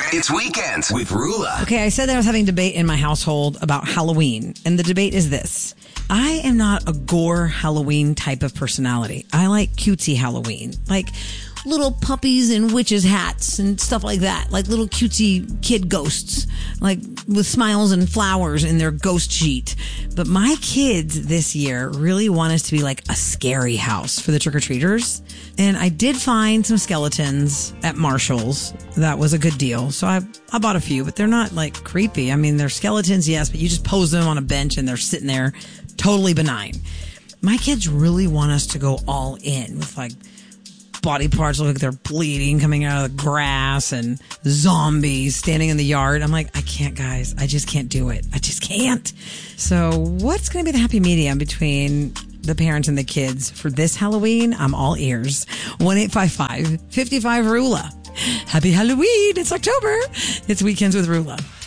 It's Weekends with Rula. Okay, I said that I was having a debate in my household about Halloween, and the debate is this. I am not a gore Halloween type of personality. I like cutesy Halloween, like little puppies in witches' hats and stuff like that, like little cutesy kid ghosts, like with smiles and flowers in their ghost sheet. But my kids this year really want us to be like a scary house for the trick-or-treaters. And I did find some skeletons at Marshall's. That was a good deal. So I bought a few, but they're not like creepy. I mean, they're skeletons, yes, but you just pose them on a bench and they're sitting there totally benign. My kids really want us to go all in with like body parts look like they're bleeding coming out of the grass and zombies standing in the yard. I'm like, I can't, guys. I just can't do it. I just can't. So what's going to be the happy medium between the parents and the kids for this Halloween? I'm all ears. 1-855-55-RULA. Happy Halloween. It's October. It's Weekends with Rula.